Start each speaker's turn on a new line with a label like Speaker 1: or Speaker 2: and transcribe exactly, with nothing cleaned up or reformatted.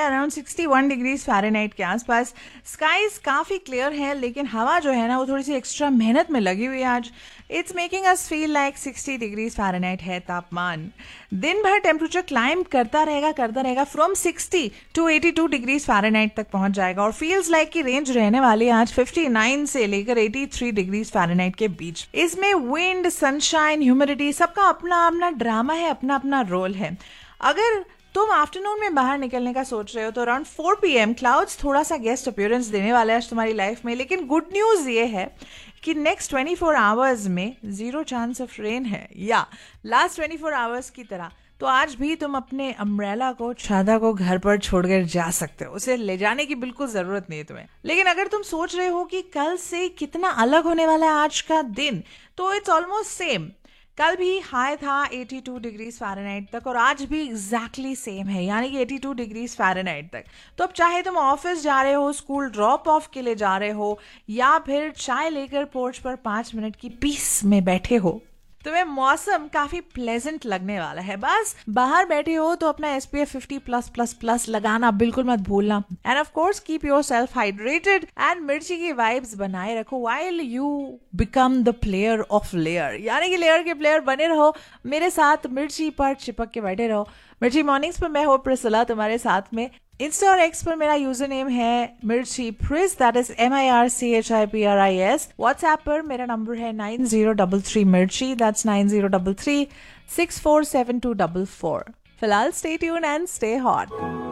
Speaker 1: Around sixty one degrees Fahrenheit के आसपास। Skies काफ़ी क्लियर है, लेकिन हवा जो है ना वो थोड़ी सी एक्स्ट्रा मेहनत में लगी हुई है आज। It's making us feel like sixty degrees Fahrenheit है तापमान। दिन भर टेम्परेचर क्लाइंब करता रहेगा करता रहेगा from sixty two eighty two degrees Fahrenheit तक पहुंच जाएगा, और फील्स लाइक की रेंज रहने वाली है आज फिफ्टी नाइन से लेकर एटी थ्री डिग्रीज फ़ारेनहाइट के बीच। इसमें विंड, सनशाइन, ह्यूमिडिटी सबका अपना अपना ड्रामा है, अपना अपना रोल है। अगर तुम आफ्टरनून में बाहर निकलने का सोच रहे हो तो around four P M clouds थोड़ा सा गेस्ट अपीयरेंस देने वाले हैं आज तुम्हारी लाइफ में, लेकिन गुड न्यूज़ ये है कि नेक्स्ट ट्वेंटी फोर आवर्स में जीरो चांस ऑफ रेन है, या लास्ट ट्वेंटी फोर आवर्स की तरह। तो आज भी तुम अपने अम्ब्रेला को, छाता को घर पर छोड़कर जा सकते हो, उसे ले जाने की बिल्कुल जरूरत नहीं है तुम्हें। लेकिन अगर तुम सोच रहे हो कि कल से कितना अलग होने वाला है आज का दिन, तो इट्स ऑलमोस्ट सेम। कल भी हाई था एटी टू डिग्रीज फ़ारेनहाइट तक, और आज भी एग्जैक्टली सेम है, यानी कि एटी टू डिग्रीज फ़ारेनहाइट तक। तो अब चाहे तुम ऑफिस जा रहे हो, स्कूल ड्रॉप ऑफ के लिए जा रहे हो, या फिर चाय लेकर पोर्च पर पाँच मिनट की पीस में बैठे हो, तुम्हें मौसम काफी प्लेजेंट लगने वाला है। बस बाहर बैठे हो तो अपना S P F fifty plus plus plus लगाना बिल्कुल मत भूलना। End of course keep your self hydrated and मिर्ची की वाइब्स बनाए रखो while you become the player of layer, यानी कि लेयर के प्लेयर बने रहो। मेरे साथ मिर्ची पर चिपक के बैठे रहो। मिर्ची मॉर्निंग्स पर मैं हूँ प्रिसला तुम्हारे साथ में। इंस्टा और एक्स पर मेरा यूजर नेम है मिर्ची प्रिस, that is M I R C H I P R I S. WhatsApp पर मेरा नंबर है नाइन जीरो डबल थ्री मिर्ची, that's nine zero double three six four seven to double four. फिलहाल stay tune and stay hot.